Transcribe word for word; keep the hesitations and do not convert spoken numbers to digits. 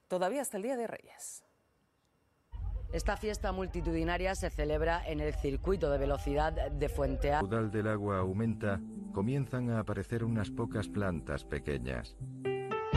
todavía hasta el Día de Reyes. Esta fiesta multitudinaria se celebra en el circuito de velocidad de Fuente Alta. El caudal del agua aumenta, comienzan a aparecer unas pocas plantas pequeñas.